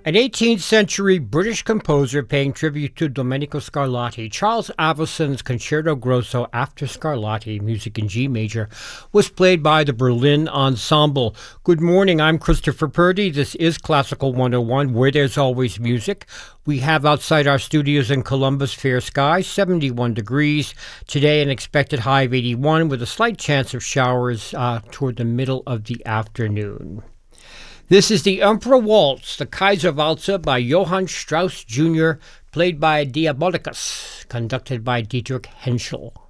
An 18th century British composer paying tribute to Domenico Scarlatti, Charles Avildsen's Concerto Grosso after Scarlatti, music in G major, was played by the Berlin Ensemble. Good morning, I'm Christopher Purdy. This is Classical 101, where there's always music. We have outside our studios in Columbus fair skies, 71 degrees. Today an expected high of 81 with a slight chance of showers toward the middle of the afternoon. This is the Emperor Waltz, the Kaiserwalzer by Johann Strauss Jr., played by Diabolicus, conducted by Dietrich Henschel.